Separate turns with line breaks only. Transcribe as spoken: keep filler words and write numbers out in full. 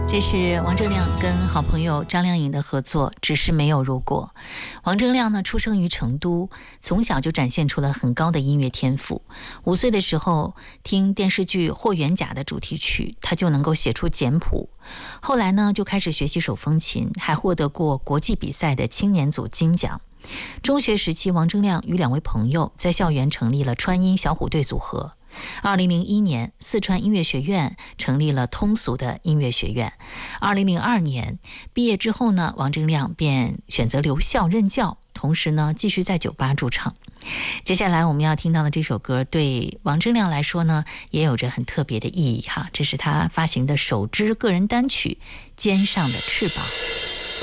这是王铮亮跟好朋友张靓颖的合作，只是没有如果。王铮亮呢，出生于成都，从小就展现出了很高的音乐天赋。五岁的时候，听电视剧《霍元甲》的主题曲，他就能够写出简谱。后来呢，就开始学习手风琴，还获得过国际比赛的青年组金奖。中学时期，王铮亮与两位朋友在校园成立了川音小虎队组合。二零零一年，四川音乐学院成立了通俗的音乐学院。二零零二年毕业之后呢，王铮亮便选择留校任教，同时呢，继续在酒吧驻唱。接下来我们要听到的这首歌，对王铮亮来说呢，也有着很特别的意义哈。这是他发行的首支个人单曲《肩上的翅膀》。